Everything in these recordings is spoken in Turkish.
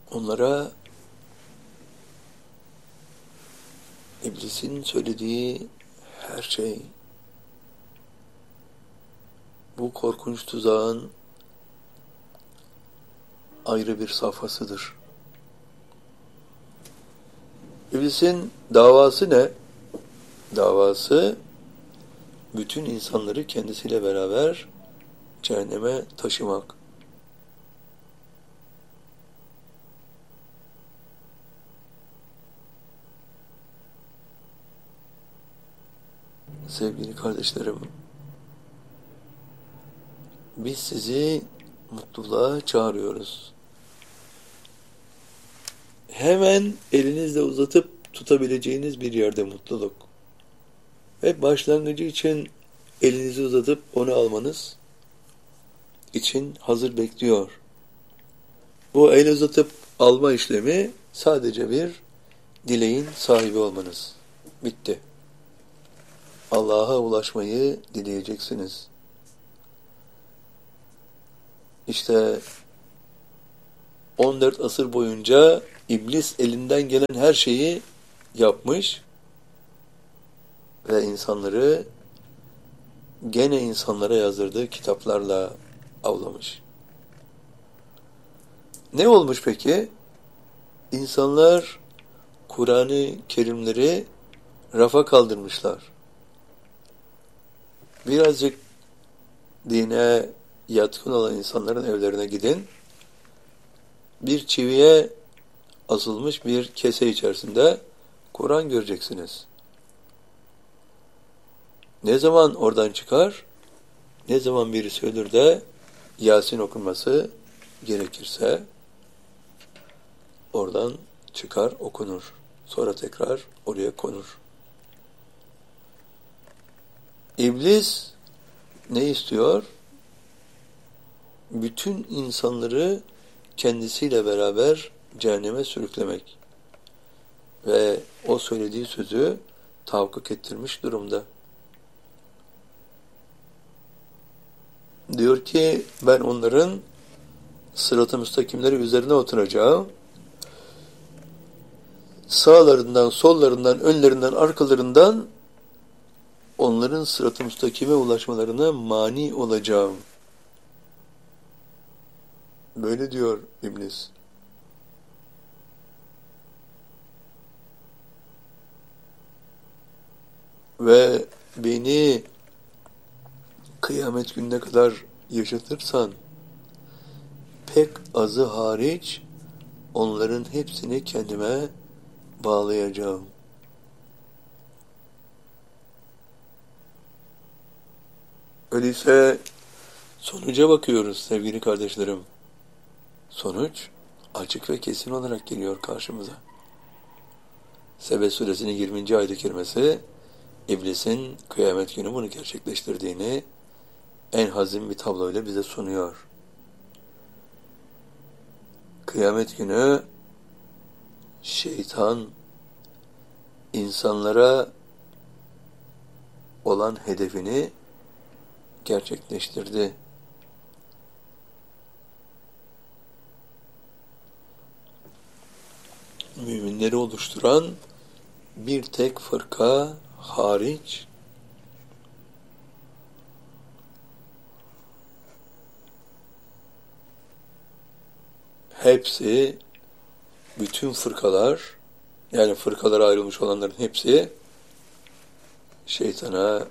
Onlara iblisin söylediği her şey, bu korkunç tuzağın ayrı bir safhasıdır. İblisin davası ne? Davası, bütün insanları kendisiyle beraber cehenneme taşımak. Sevgili kardeşlerim, biz sizi mutluluğa çağırıyoruz. Hemen elinizle uzatıp tutabileceğiniz bir yerde mutluluk. Ve başlangıcı için elinizi uzatıp onu almanız için hazır bekliyor. Bu el uzatıp alma işlemi sadece bir dileğin sahibi olmanız. Bitti. Allah'a ulaşmayı dileyeceksiniz. İşte 14 asır boyunca iblis elinden gelen her şeyi yapmış ve insanları gene insanlara yazdırdığı kitaplarla avlamış. Ne olmuş peki? İnsanlar Kur'an-ı Kerimleri rafa kaldırmışlar. Birazcık dine yatkın olan insanların evlerine gidin. Bir çiviye asılmış bir kese içerisinde Kur'an göreceksiniz. Ne zaman oradan çıkar? Ne zaman birisi ölür de Yasin okunması gerekirse oradan çıkar, okunur. Sonra tekrar oraya konur. İblis ne istiyor? Bütün insanları kendisiyle beraber cehenneme sürüklemek. Ve o söylediği sözü tahakkuk ettirmiş durumda. Diyor ki ben onların sırat-ı müstakimleri üzerine oturacağım. Sağlarından, sollarından, önlerinden, arkalarından onların sırat-ı müstakime ulaşmalarına mani olacağım. Böyle diyor İblis. Ve beni kıyamet gününe kadar yaşatırsan pek azı hariç onların hepsini kendime bağlayacağım. Öyleyse sonuca bakıyoruz sevgili kardeşlerim. Sonuç açık ve kesin olarak geliyor karşımıza. Sebe suresinin 20. ayet-i kerimesi İblisin kıyamet günü bunu gerçekleştirdiğini en hazin bir tabloyla bize sunuyor. Kıyamet günü şeytan insanlara olan hedefini gerçekleştirdi. Müminleri oluşturan bir tek fırka hariç hepsi, bütün fırkalar, yani fırkalara ayrılmış olanların hepsi şeytana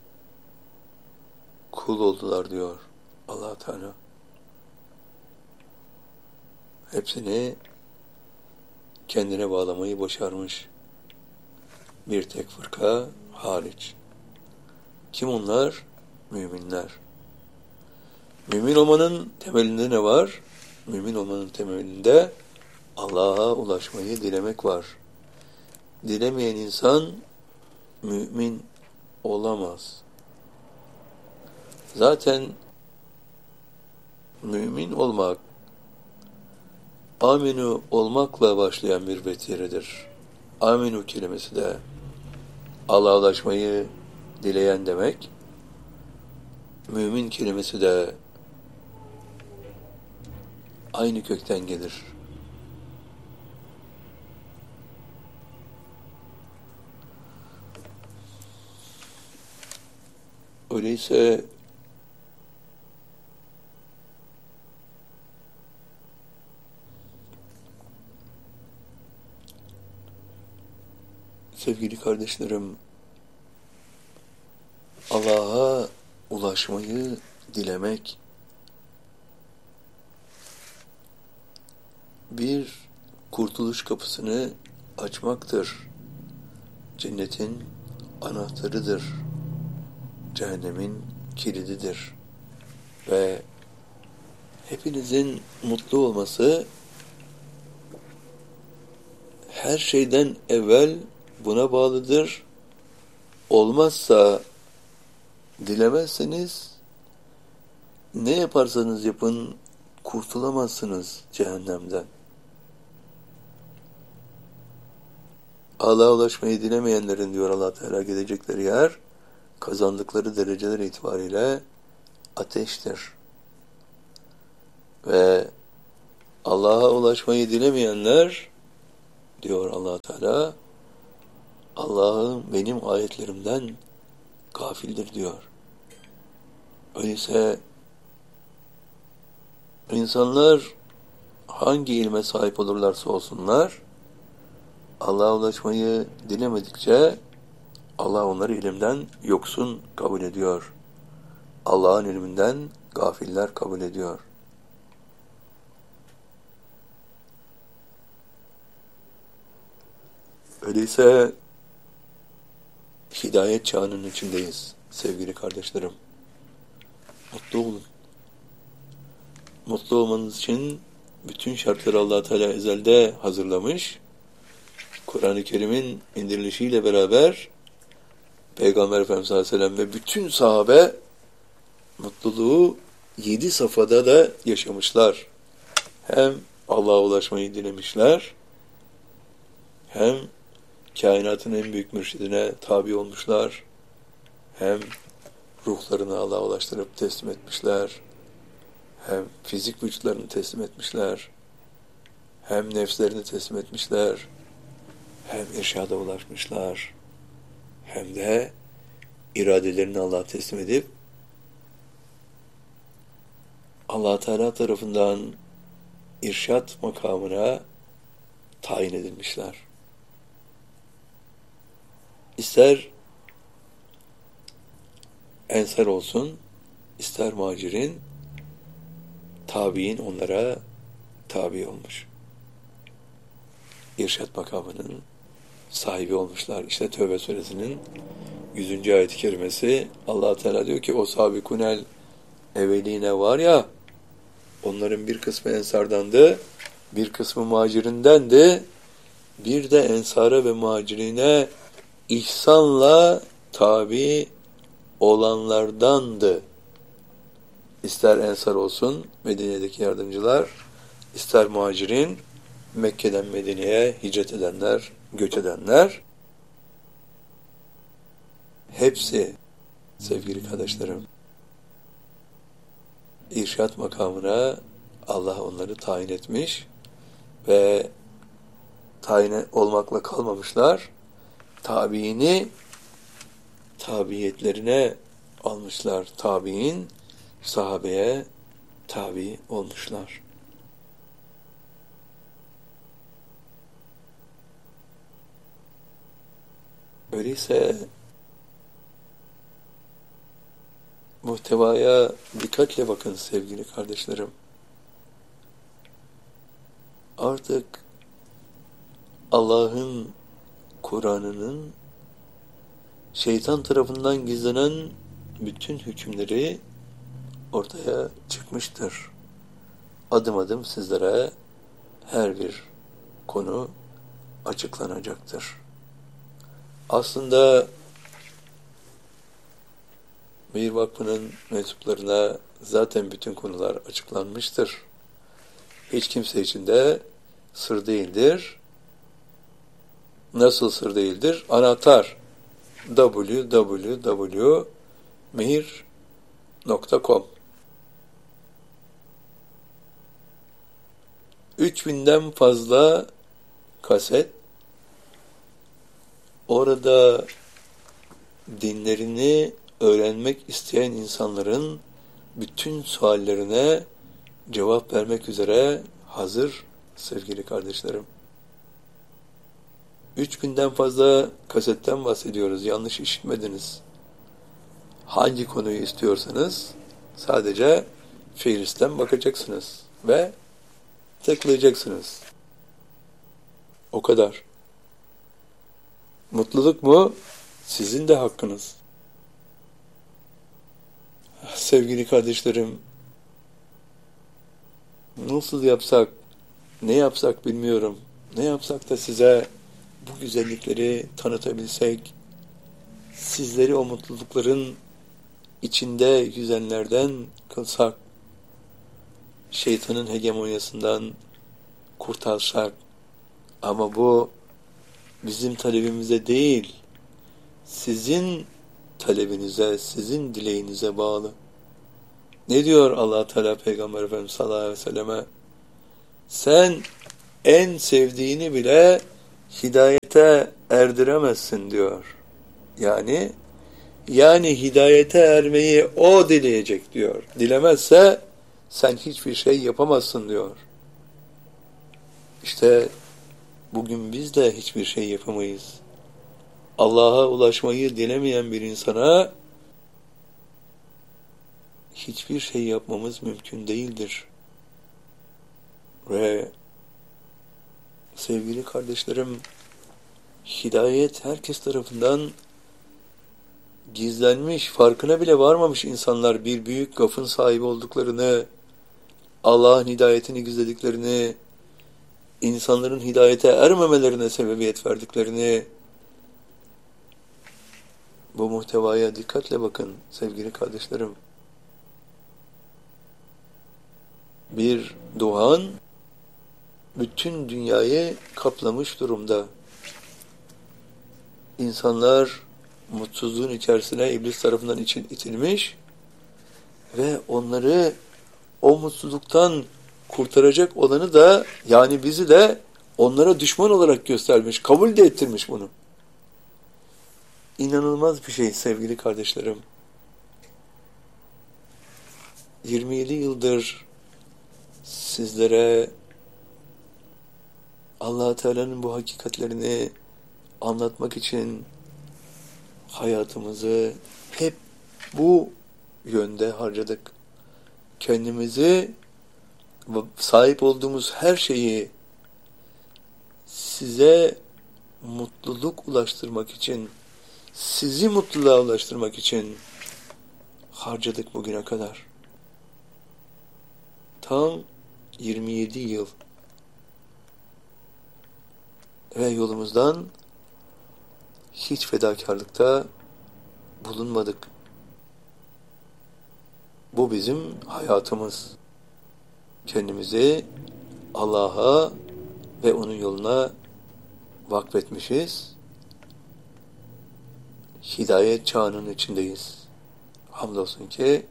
kul oldular diyor Allah Teala. Hepsini kendine bağlamayı başarmış. Bir tek fırka hariç. Kim onlar? Müminler. Mümin olmanın temelinde ne var? Mümin olmanın temelinde Allah'a ulaşmayı dilemek var. Dilemeyen insan mümin olamaz. Zaten mümin olmak, aminu olmakla başlayan bir vetiredir. Aminu kelimesi de Allah'a ulaşmayı dileyen demek. Mümin kelimesi de aynı kökten gelir. Öyleyse sevgili kardeşlerim, Allah'a ulaşmayı dilemek bir kurtuluş kapısını açmaktır. Cennetin anahtarıdır. Cehennemin kilididir. Ve hepinizin mutlu olması her şeyden evvel buna bağlıdır. Olmazsa, dilemezseniz ne yaparsanız yapın kurtulamazsınız cehennemden. Allah'a ulaşmayı dilemeyenlerin, diyor Allah Teala, gidecekleri yer kazandıkları dereceler itibariyle ateştir. Ve Allah'a ulaşmayı dilemeyenler, diyor Allah Teala, Allah'ın benim ayetlerimden gafildir diyor. Öyleyse insanlar hangi ilme sahip olurlarsa olsunlar, Allah'a ulaşmayı dilemedikçe Allah onları ilimden yoksun kabul ediyor. Allah'ın ilminden gafiller kabul ediyor. Öyleyse hidayet çağının içindeyiz sevgili kardeşlerim. Mutlu olun. Mutlu olmanız için bütün şartları Allah Teala ezelde hazırlamış. Kur'an-ı Kerim'in indirilişiyle beraber Peygamber Efendimiz sallallahu aleyhi ve sellem ve bütün sahabe mutluluğu 7 safhada da yaşamışlar. Hem Allah'a ulaşmayı dilemişler, hem kainatın en büyük mürşidine tabi olmuşlar, hem ruhlarını Allah'a ulaştırıp teslim etmişler, hem fizik vücutlarını teslim etmişler, hem nefslerini teslim etmişler, hem irşada ulaşmışlar, hem de iradelerini Allah'a teslim edip Allah Teala tarafından irşat makamına tayin edilmişler. İster ensar olsun, ister muhacirin, tabiin onlara tabi olmuş. İrşat makamının sahibi olmuşlar. İşte Tevbe suresinin 100. ayet-i kerimesi, Allah Teala diyor ki o sabikunel evveline var ya, onların bir kısmı ensardandı, bir kısmı muhacirindendi, bir de ensara ve muhacirine ihsanla tabi olanlardandı. İster ensar olsun Medine'deki yardımcılar, ister muhacirin, Mekke'den Medine'ye hicret edenler, göç edenler, hepsi sevgili kardeşlerim, irşat makamına Allah onları tayin etmiş ve tayin olmakla kalmamışlar, tabiini tabiyetlerine almışlar. Tabiin sahabeye tabi olmuşlar. Öyleyse muhtevaya dikkatle bakın sevgili kardeşlerim. Artık Allah'ın Kur'an'ının şeytan tarafından gizlenen bütün hükümleri ortaya çıkmıştır. Adım adım sizlere her bir konu açıklanacaktır. Aslında Meyir Vakfı'nın mensuplarına zaten bütün konular açıklanmıştır. Hiç kimse için de sır değildir. Nasıl sır değildir? Anahtar www.mehir.com 3000'den fazla kaset, orada dinlerini öğrenmek isteyen insanların bütün suallerine cevap vermek üzere hazır sevgili kardeşlerim. 3000'den fazla kasetten bahsediyoruz. Yanlış işitmediniz. Hangi konuyu istiyorsanız sadece Fairisten bakacaksınız ve tıklayacaksınız. O kadar. Mutluluk mu? Sizin de hakkınız. Sevgili kardeşlerim, nasıl yapsak, ne yapsak bilmiyorum. Ne yapsak da size bu güzellikleri tanıtabilsek, sizleri o mutlulukların içinde yüzenlerden kılsak, şeytanın hegemonyasından kurtarsak. Ama bu bizim talebimize değil, sizin talebinize, sizin dileğinize bağlı. Ne diyor Allah Teala Peygamber Efendimiz sallallahu aleyhi ve selleme? Sen en sevdiğini bile hidayete erdiremezsin diyor. Yani hidayete ermeyi o dileyecek diyor. Dilemezse sen hiçbir şey yapamazsın diyor. İşte bugün biz de hiçbir şey yapamayız. Allah'a ulaşmayı dilemeyen bir insana hiçbir şey yapmamız mümkün değildir. Ve sevgili kardeşlerim, hidayet herkes tarafından gizlenmiş, farkına bile varmamış insanlar bir büyük gafın sahibi olduklarını, Allah'ın hidayetini gizlediklerini, insanların hidayete ermemelerine sebebiyet verdiklerini, bu muhtevaya dikkatle bakın sevgili kardeşlerim. Bir duhan bütün dünyayı kaplamış durumda. İnsanlar mutsuzluğun içerisine iblis tarafından itilmiş ve onları o mutsuzluktan kurtaracak olanı da, yani bizi de onlara düşman olarak göstermiş, kabul de ettirmiş bunu. İnanılmaz bir şey sevgili kardeşlerim. 27 yıldır sizlere Allah Teala'nın bu hakikatlerini anlatmak için hayatımızı hep bu yönde harcadık. Kendimizi ve sahip olduğumuz her şeyi size mutluluk ulaştırmak için, sizi mutluluğa ulaştırmak için harcadık bugüne kadar. Tam 27 yıl. Ve yolumuzdan hiç fedakarlıkta bulunmadık. Bu bizim hayatımız. Kendimizi Allah'a ve onun yoluna vakfetmişiz. Hidayet çağının içindeyiz. Hamdolsun ki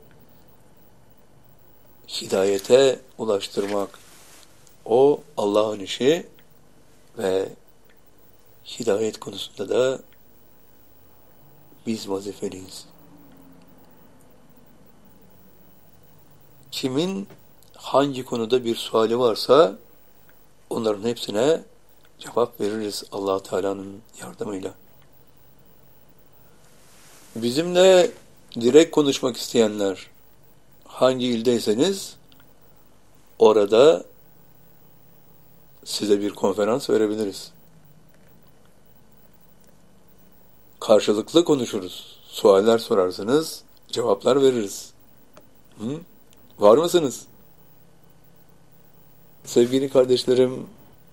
hidayete ulaştırmak o Allah'ın işi ve hidayet konusunda da biz vazifeliyiz. Kimin hangi konuda bir suali varsa onların hepsine cevap veririz Allah Teala'nın yardımıyla. Bizimle direkt konuşmak isteyenler hangi ildeyseniz orada size bir konferans verebiliriz. Karşılıklı konuşuruz. Sualler sorarsınız, cevaplar veririz. Var mısınız? Sevgili kardeşlerim,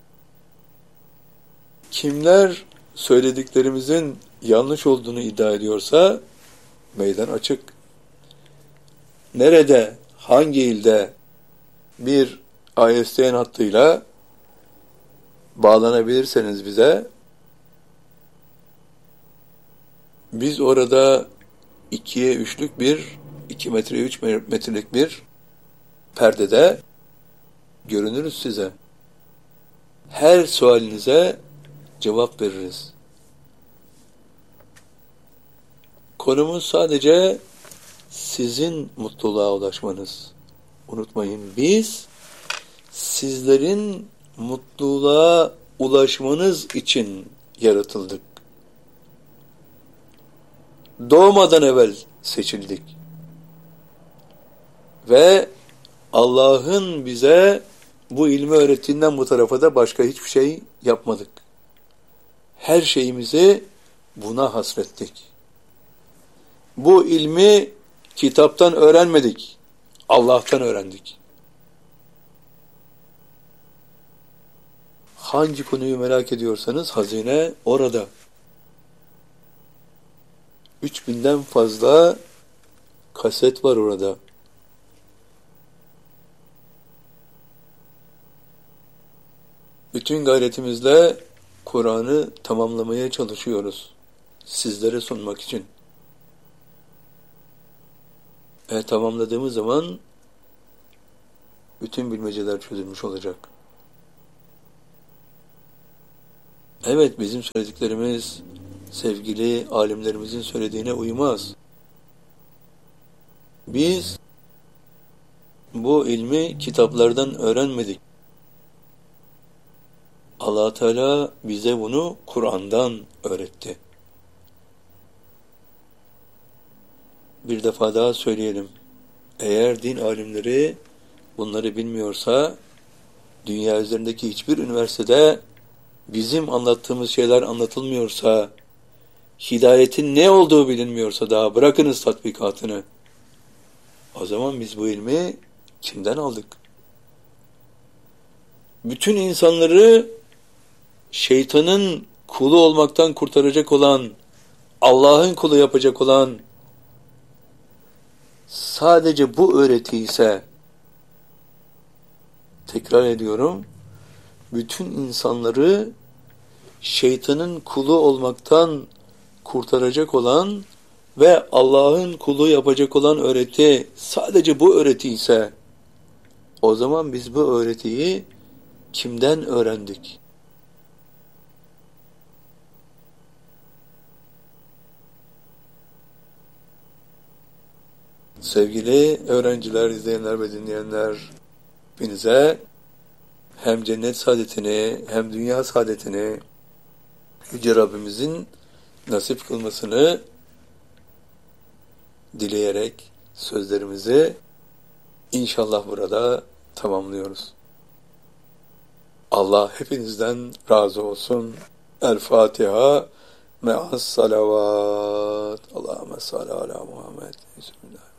kimler söylediklerimizin yanlış olduğunu iddia ediyorsa meydan açık. Nerede, hangi ilde bir ISDN hattıyla bağlanabilirseniz bize, biz orada 2'ye 3'lük bir, 2 metreye 3 metrelik bir perdede görünürüz size. Her sualinize cevap veririz. Konumuz sadece sizin mutluluğa ulaşmanız. Unutmayın, biz sizlerin mutluluğa ulaşmanız için yaratıldık. Doğmadan evvel seçildik. Ve Allah'ın bize bu ilmi öğrettiğinden bu tarafa da başka hiçbir şey yapmadık. Her şeyimizi buna hasrettik. Bu ilmi kitaptan öğrenmedik, Allah'tan öğrendik. Hangi konuyu merak ediyorsanız hazine orada. 3000'den fazla kaset var orada. Bütün gayretimizle Kur'an'ı tamamlamaya çalışıyoruz. Sizlere sunmak için. Tamamladığımız zaman bütün bilmeceler çözülmüş olacak. Evet, bizim söylediklerimiz sevgili alimlerimizin söylediğine uymaz. Biz bu ilmi kitaplardan öğrenmedik. Allah Teala bize bunu Kur'an'dan öğretti. Bir defa daha söyleyelim. Eğer din alimleri bunları bilmiyorsa, dünya üzerindeki hiçbir üniversitede bizim anlattığımız şeyler anlatılmıyorsa, hidayetin ne olduğu bilinmiyorsa, daha bırakınız tatbikatını. O zaman biz bu ilmi kimden aldık? Bütün insanları şeytanın kulu olmaktan kurtaracak olan, Allah'ın kulu yapacak olan sadece bu öğreti ise, tekrar ediyorum, bütün insanları şeytanın kulu olmaktan kurtaracak olan ve Allah'ın kulu yapacak olan öğreti sadece bu öğreti ise, o zaman biz bu öğretiyi kimden öğrendik? Sevgili öğrenciler, izleyenler ve dinleyenler, hepinize hem cennet saadetini hem dünya saadetini Yüce Rabbimizin nasip kılmasını dileyerek sözlerimizi inşallah burada tamamlıyoruz. Allah hepinizden razı olsun. El Fatiha me'as salavat. Allahümme salli ala Muhammed. Bismillah.